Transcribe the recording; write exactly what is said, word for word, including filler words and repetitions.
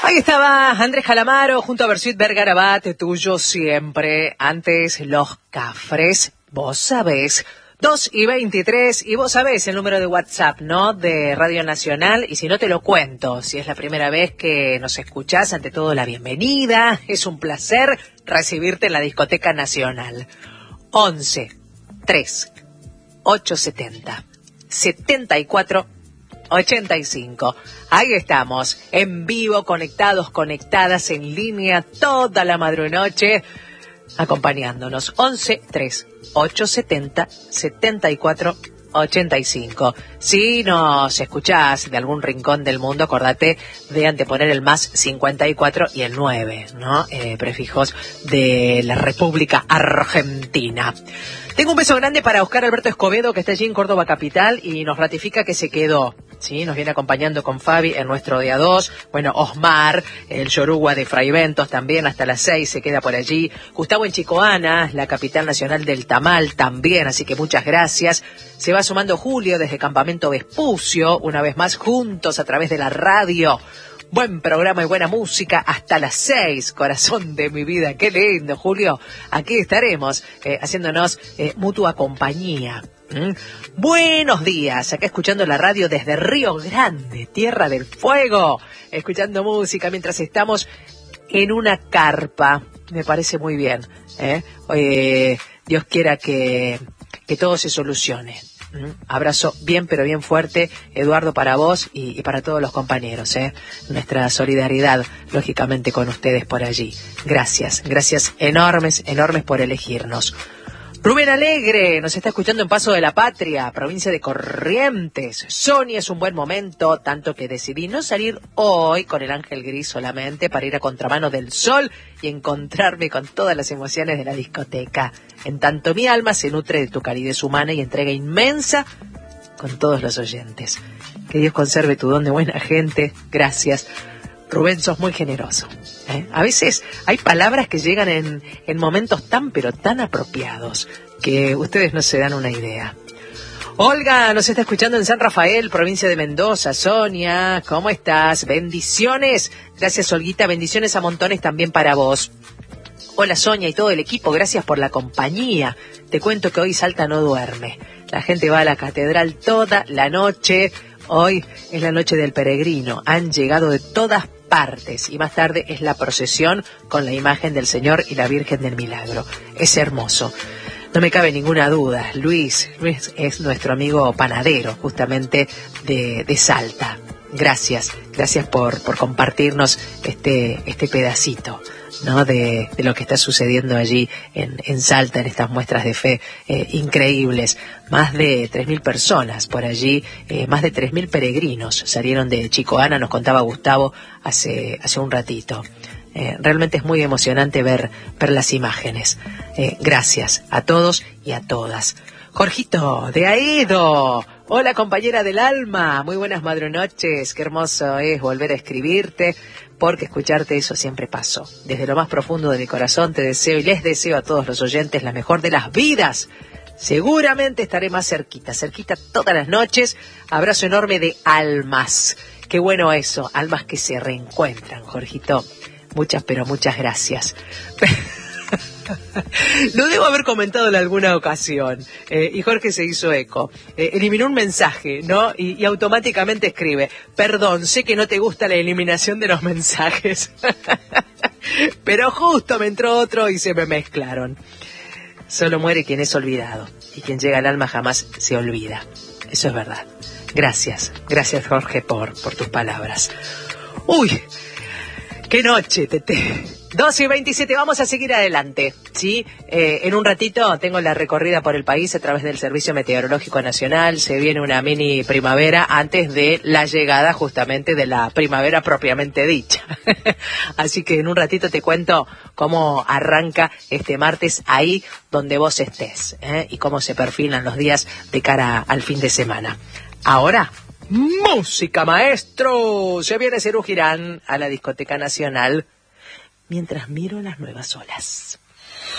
Ahí estaba Andrés Calamaro junto a Bersuit Vergarabat, tuyo siempre. Antes los Cafres, vos sabés. dos y veintitrés, y vos sabés el número de WhatsApp, ¿no? De Radio Nacional, y si no te lo cuento, si es la primera vez que nos escuchás, ante todo la bienvenida, es un placer recibirte en la Discoteca Nacional. once, tres, ochocientos setenta, setenta y cuatro, ochenta y cinco. Ahí estamos, en vivo, conectados, conectadas, en línea, toda la madrunoche, acompañándonos. once, tres, ochocientos setenta, setenta y cuatro, ochenta y cinco. Si nos escuchás de algún rincón del mundo, acordate de anteponer el más cincuenta y cuatro y el nueve, ¿no? Eh, prefijos de la República Argentina. Tengo un beso grande para Oscar Alberto Escobedo, que está allí en Córdoba Capital y nos ratifica que se quedó. Sí, nos viene acompañando con Fabi en nuestro día dos. Bueno, Osmar, el Yoruba de Fray Bentos, también hasta las seis se queda por allí. Gustavo en Chicoana, la capital nacional del tamal, también, así que muchas gracias. Se va sumando Julio desde Campamento Vespucio, una vez más juntos a través de la radio. Buen programa y buena música hasta las seis, corazón de mi vida. Qué lindo, Julio. Aquí estaremos eh, haciéndonos eh, mutua compañía. ¿Mm? Buenos días, acá escuchando la radio desde Río Grande, Tierra del Fuego, escuchando música mientras estamos en una carpa. Me parece muy bien. ¿eh? Eh, Dios quiera que, que todo se solucione. ¿Mm? Abrazo bien pero bien fuerte, Eduardo, para vos y, y para todos los compañeros, ¿eh? Nuestra solidaridad, lógicamente, con ustedes por allí. Gracias, gracias enormes, enormes por elegirnos. Rubén Alegre nos está escuchando en Paso de la Patria, provincia de Corrientes. Sonia, es un buen momento, tanto que decidí no salir hoy con el ángel gris solamente para ir a contramano del sol y encontrarme con todas las emociones de la discoteca. En tanto mi alma se nutre de tu calidez humana y entrega inmensa con todos los oyentes. Que Dios conserve tu don de buena gente. Gracias. Rubén, sos muy generoso. ¿eh? A veces hay palabras que llegan en, en momentos tan pero tan apropiados que ustedes no se dan una idea. Olga nos está escuchando en San Rafael, provincia de Mendoza. Sonia, ¿cómo estás? Bendiciones. Gracias, Olguita. Bendiciones a montones también para vos. Hola, Sonia y todo el equipo. Gracias por la compañía. Te cuento que hoy Salta no duerme. La gente va a la catedral toda la noche. Hoy es la noche del peregrino. Han llegado de todas partes y más tarde es la procesión con la imagen del Señor y la Virgen del Milagro. Es hermoso. No me cabe ninguna duda. Luis, Luis es nuestro amigo panadero, justamente de, de Salta. Gracias, gracias por, por compartirnos este, este pedacito, ¿no? De, de lo que está sucediendo allí en, en Salta, en estas muestras de fe eh, increíbles. Más de tres mil personas por allí, eh, más de tres mil peregrinos salieron de Chicoana, nos contaba Gustavo hace, hace un ratito. Eh, realmente es muy emocionante ver, ver las imágenes. Eh, gracias a todos y a todas. Jorgito, de Aedo. Hola, compañera del alma. Muy buenas madrunoches. Qué hermoso es volver a escribirte, porque escucharte eso siempre pasó. Desde lo más profundo de mi corazón te deseo y les deseo a todos los oyentes la mejor de las vidas. Seguramente estaré más cerquita, cerquita todas las noches. Abrazo enorme de almas. Qué bueno eso, almas que se reencuentran, Jorgito. Muchas, pero muchas gracias. Lo debo haber comentado en alguna ocasión, eh, y Jorge se hizo eco. Eh, eliminó un mensaje, ¿no? Y, y automáticamente escribe: perdón, sé que no te gusta la eliminación de los mensajes. Pero justo me entró otro y se me mezclaron. Solo muere quien es olvidado, y quien llega al alma jamás se olvida. Eso es verdad. Gracias, gracias, Jorge, por, por tus palabras. Uy, qué noche, Tete. doce y veintisiete, vamos a seguir adelante, ¿sí? Eh, en un ratito tengo la recorrida por el país a través del Servicio Meteorológico Nacional. Se viene una mini primavera antes de la llegada justamente de la primavera propiamente dicha. Así que en un ratito te cuento cómo arranca este martes ahí donde vos estés, ¿eh? Y cómo se perfilan los días de cara al fin de semana. Ahora, música, maestro. Se viene Serú Girán a la Discoteca Nacional mientras miro las nuevas olas.